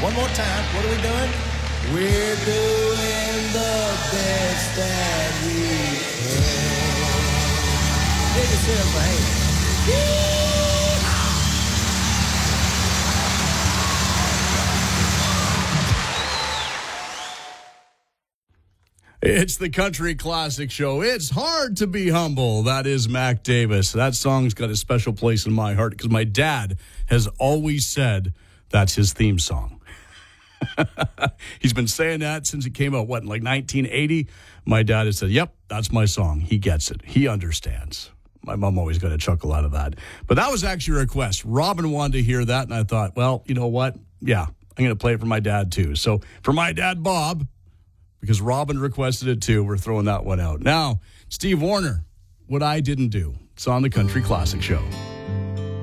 One more time. What are we doing? We're doing the best that we can. Give yourself a hand. It's the Country Classic Show. It's hard to be humble. That is Mac Davis. That song's got a special place in my heart because my dad has always said that's his theme song. He's been saying that since it came out, in 1980? My dad has said, yep, that's my song. He gets it. He understands. My mom always got a chuckle out of that. But that was actually a request. Robin wanted to hear that, and I thought, well, you know what? Yeah, I'm going to play it for my dad, too. So for my dad, Bob, because Robin requested it too, we're throwing that one out. Now, Steve Wariner, What I Didn't Do. It's on the Country Classic Show.